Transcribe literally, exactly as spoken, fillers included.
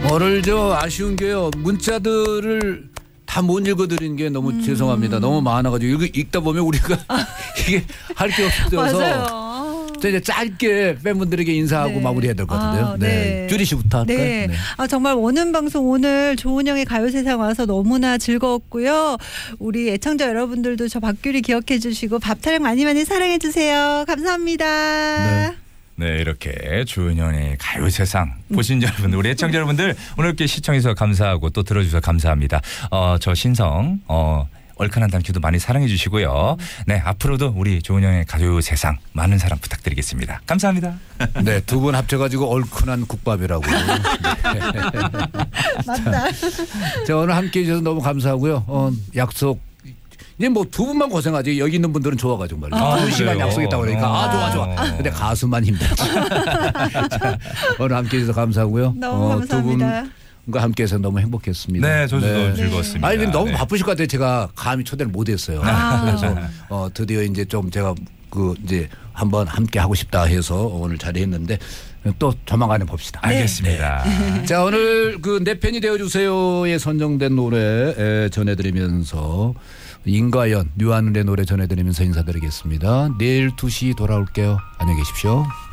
오늘 저 아쉬운 게요. 문자들을 다 못 읽어드리는 게 너무 음. 죄송합니다. 너무 많아가지고 이거 읽다 보면 우리가 이게 할 게 없어서 맞아요. 이제 짧게 팬분들에게 인사하고 네. 마무리해야 될 것 같은데요. 아, 네. 네. 주리 씨부터 할까요? 네. 네. 아, 정말 오는 방송 오늘 조은영의 가요세상 와서 너무나 즐거웠고요. 우리 애청자 여러분들도 저 박규리 기억해 주시고 밥타령 많이 많이 사랑해 주세요. 감사합니다. 네. 네, 이렇게 조은현의 가요세상 보신 여러분, 우리 애청자 여러분들 오늘 이렇게 시청해주셔서 감사하고 또 들어주셔서 감사합니다. 어, 저 신성 어, 얼큰한 단큐도 많이 사랑해 주시고요. 네, 앞으로도 우리 조은현의 가요세상 많은 사랑 부탁드리겠습니다. 감사합니다. 네, 두 분 합쳐가지고 얼큰한 국밥이라고. 네. 맞다. 자, 오늘 함께해 주셔서 너무 감사하고요. 어, 약속. 이제 뭐 두 분만 고생하지 여기 있는 분들은 좋아가지고 말이죠. 아, 두 시간 그래요? 약속했다고 그러니까 아 좋아 좋아. 근데 가수만 힘들지. 자, 오늘 함께해 주셔서 감사하고요. 너무 감사합니다. 두 분과 함께해서 너무 행복했습니다. 네, 저도 너무 즐거웠습니다. 아니 근데 너무 네. 바쁘실 것 같아요. 제가 감히 초대를 못했어요. 아. 그래서 어, 드디어 이제 좀 제가 그 이제 한번 함께 하고 싶다 해서 오늘 자리했는데 또 조만간에 봅시다. 알겠습니다. 네. 자, 오늘 그 내 팬이 되어주세요에 선정된 노래 전해드리면서 임가연, 류하늘의 노래 전해드리면서 인사드리겠습니다. 내일 두 시 돌아올게요. 안녕히 계십시오.